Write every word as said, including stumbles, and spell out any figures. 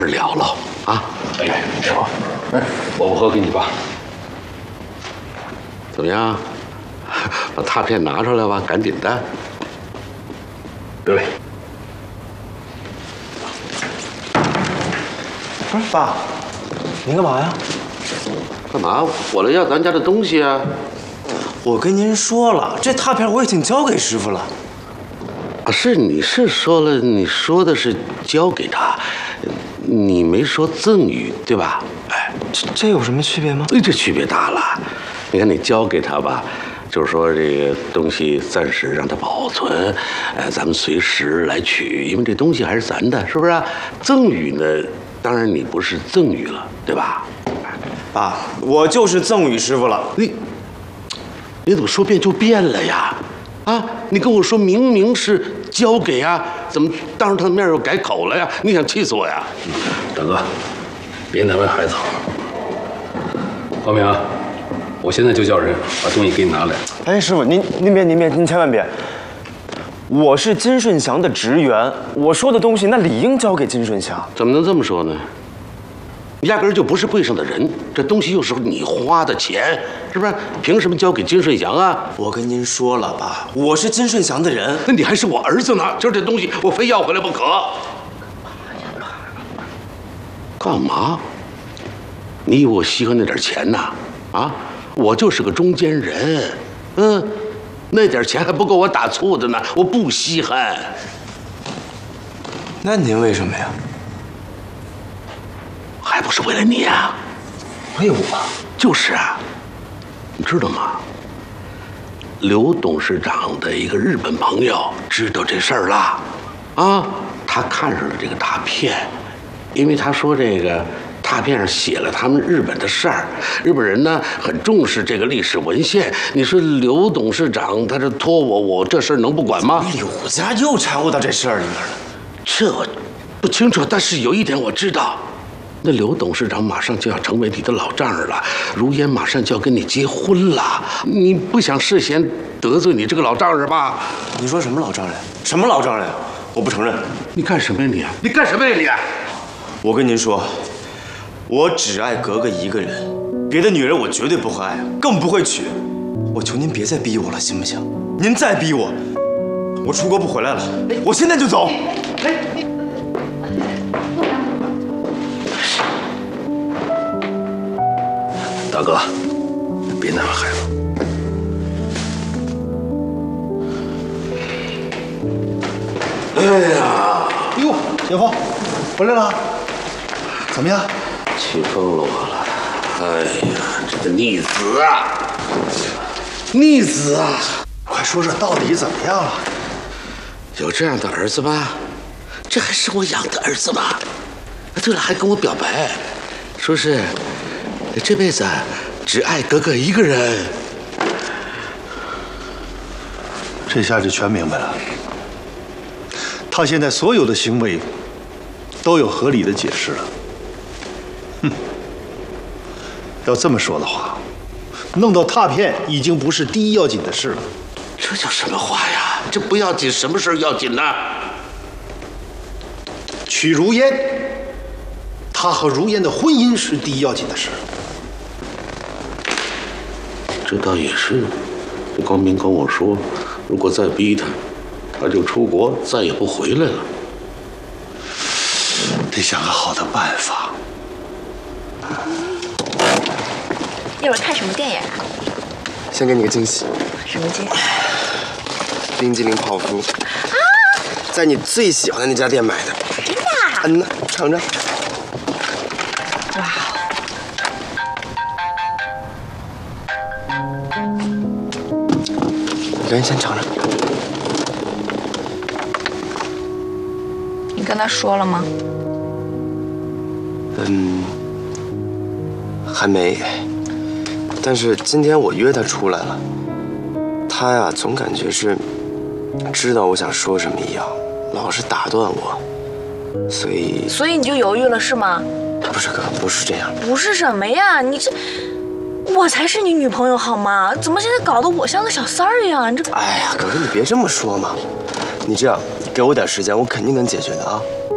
了了啊！ 哎，师傅，哎，我我喝给你吧。 怎么样？把拓片拿出来吧，赶紧的。 得嘞。 不是爸，您干嘛呀？ 干嘛？我来要咱家的东西啊！ 我跟您说了，这拓片我已经交给师傅了。 啊，是你是说了，你说的是交给他，你没说赠与，对吧？哎， 这这有什么区别吗？ 哎，这区别大了。你看你交给他吧，就是说这个东西暂时让他保存，呃，咱们随时来取，因为这东西还是咱的，是不是啊？赠与呢，当然你不是赠与了，对吧？ 爸，我就是赠与师傅了。 你你怎么说变就变了呀？啊，你跟我说明明是交给啊，怎么当着他的面又改口了呀？你想气死我呀？ 大哥，别难为孩子好。高明啊，我现在就叫人把东西给你拿来。 哎，师傅，您您别您别您千万别！我是金顺祥的职员，我说的东西那理应交给金顺祥。 怎么能这么说呢？你压根儿就不是柜上的人，这东西又是你花的钱，是不是？凭什么交给金顺祥啊？ 我跟您说了，爸，我是金顺祥的人。 那你还是我儿子呢，就是这东西我非要回来不可。干嘛？你以为我稀罕那点钱呐？啊，我就是个中间人，嗯，那点钱还不够我打醋的呢，我不稀罕。 那您为什么呀？ 还不是为了你啊？ 为我？ 就是啊，你知道吗？刘董事长的一个日本朋友知道这事儿了，啊，他看上了这个拓片，因为他说这个拓片上写了他们日本的事儿，日本人呢很重视这个历史文献。你说刘董事长他这托我，我这事儿能不管吗？ 柳家又掺和到这事儿里面了。 这我不清楚，但是有一点我知道。那刘董事长马上就要成为你的老丈人了，如烟马上就要跟你结婚了，你不想事先得罪你这个老丈人吧？ 你说什么老丈人？什么老丈人？我不承认！ 你干什么呀你？你干什么呀你？ 我跟您说，我只爱格格一个人，别的女人我绝对不会爱，更不会娶。我求您别再逼我了，行不行？您再逼我，我出国不回来了，我现在就走。 大哥，别难为孩子。 哎呀， 哟，小峰，回来了，怎么样？ 气疯了我了！哎呀，这个逆子啊，逆子啊！ 快说说到底怎么样了？ 有这样的儿子吗？这还是我养的儿子吗？对了，还跟我表白，说是这辈子只爱格格一个人。 这下就全明白了。他现在所有的行为都有合理的解释了。哼，要这么说的话，弄到拓片已经不是第一要紧的事了。 这叫什么话呀？这不要紧，什么事要紧呢？ 娶如烟，他和如烟的婚姻是第一要紧的事。 这倒也是。这高明跟我说，如果再逼他，他就出国，再也不回来了。 得想个好的办法。 一会儿看什么电影啊？ 先给你个惊喜。 什么惊喜？ 冰激凌泡芙啊，在你最喜欢的那家店买的。 真的啊？ 嗯呐，尝尝。 哇！ 来，先尝尝。 你跟他说了吗？ 嗯，还没。但是今天我约他出来了，他呀总感觉是知道我想说什么一样，老是打断我，所以所以你就犹豫了是吗？ 不是哥，不是这样。 不是什么呀？你这，我才是你女朋友好吗？怎么现在搞得我像个小三儿一样？你这…… 哎呀，哥哥你别这么说嘛，你这样给我点时间，我肯定能解决的啊。